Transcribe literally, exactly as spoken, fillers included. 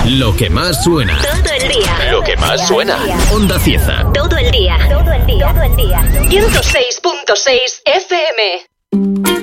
Lo que más suena. Todo el día. Lo que más suena. Onda Cieza. Todo el día. Todo el día. Todo el día. ciento seis punto seis F M.